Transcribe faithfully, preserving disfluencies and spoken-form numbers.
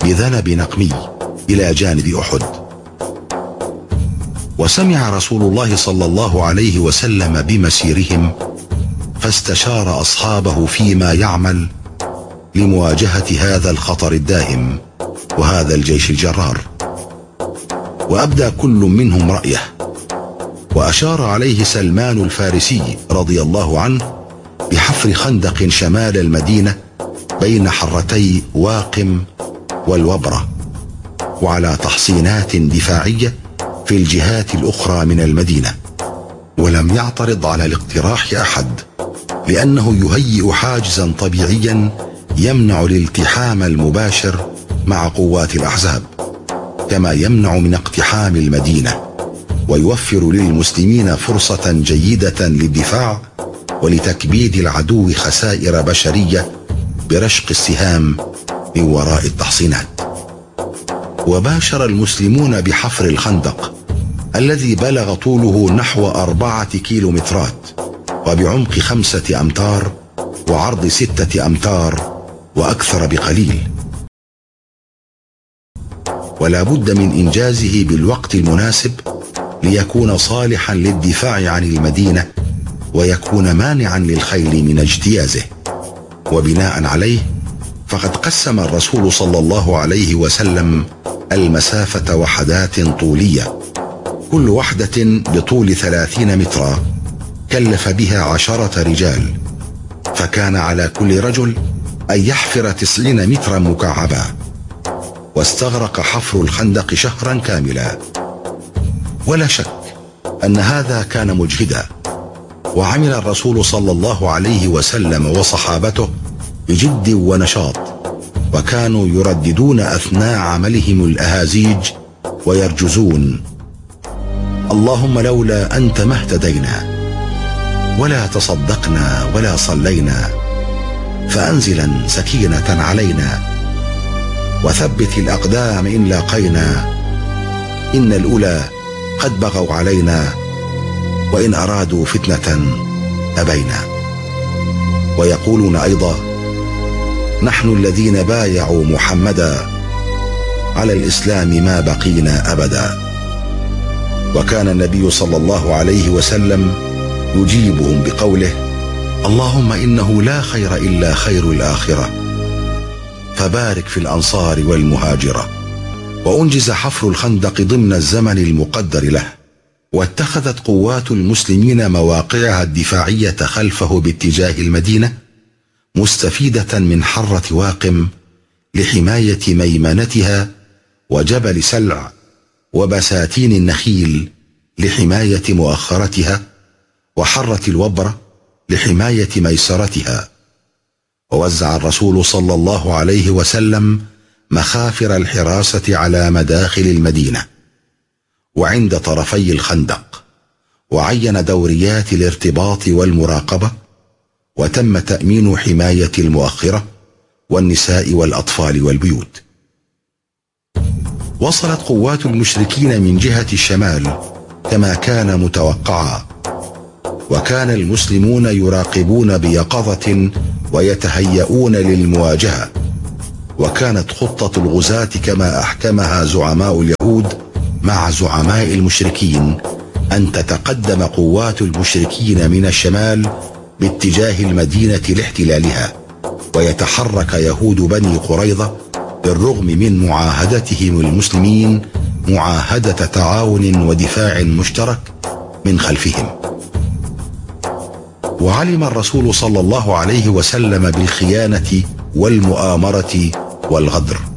بذنب نقمي إلى جانب أحد. وسمع رسول الله صلى الله عليه وسلم بمسيرهم، فاستشار أصحابه فيما يعمل لمواجهة هذا الخطر الدائم وهذا الجيش الجرار. وأبدى كل منهم رأيه، وأشار عليه سلمان الفارسي رضي الله عنه بحفر خندق شمال المدينة بين حرتي واقم والوبرة، وعلى تحصينات دفاعية في الجهات الأخرى من المدينة. ولم يعترض على الاقتراح أحد، لأنه يهيئ حاجزا طبيعيا يمنع الالتحام المباشر مع قوات الأحزاب، كما يمنع من اقتحام المدينة، ويوفر للمسلمين فرصة جيدة للدفاع ولتكبيد العدو خسائر بشرية برشق السهام من وراء التحصينات. وباشر المسلمون بحفر الخندق الذي بلغ طوله نحو أربعة كيلومترات، وبعمق خمسة أمتار وعرض ستة أمتار وأكثر بقليل، ولا بد من إنجازه بالوقت المناسب ليكون صالحا للدفاع عن المدينة ويكون مانعا للخيل من اجتيازه. وبناء عليه فقد قسم الرسول صلى الله عليه وسلم المسافة وحدات طولية، كل وحدة بطول ثلاثين مترا كلف بها عشرة رجال، فكان على كل رجل أن يحفر تسعين مترا مكعبا، واستغرق حفر الخندق شهرا كاملا. ولا شك أن هذا كان مجهدا، وعمل الرسول صلى الله عليه وسلم وصحابته بجد ونشاط، وكانوا يرددون أثناء عملهم الأهازيج ويرجزون: اللهم لولا أنت ما اهتدينا ولا تصدقنا ولا صلينا، فأنزلا سكينة علينا وثبت الأقدام إن لاقينا، إن الأولى قد بغوا علينا وإن أرادوا فتنة أبينا. ويقولون أيضا: نحن الذين بايعوا محمدا على الإسلام ما بقينا أبدا. وكان النبي صلى الله عليه وسلم يجيبهم بقوله: اللهم إنه لا خير إلا خير الآخرة، فبارك في الأنصار والمهاجرة. وأنجز حفر الخندق ضمن الزمن المقدر له، واتخذت قوات المسلمين مواقعها الدفاعية خلفه باتجاه المدينة، مستفيدة من حرة واقم لحماية ميمنتها، وجبل سلع وبساتين النخيل لحماية مؤخرتها، وحرة الوبرة لحماية ميسرتها. ووزع الرسول صلى الله عليه وسلم مخافر الحراسة على مداخل المدينة وعند طرفي الخندق، وعين دوريات الارتباط والمراقبة، وتم تأمين حماية المؤخرة والنساء والأطفال والبيوت. وصلت قوات المشركين من جهة الشمال كما كان متوقعا، وكان المسلمون يراقبون بيقظة ويتهيئون للمواجهة. وكانت خطة الغزاة كما أحكمها زعماء اليهود مع زعماء المشركين أن تتقدم قوات المشركين من الشمال باتجاه المدينة لاحتلالها، ويتحرك يهود بني قريظة بالرغم من معاهدتهم المسلمين معاهدة تعاون ودفاع مشترك من خلفهم. وعلم الرسول صلى الله عليه وسلم بالخيانة والمؤامرة والغدر،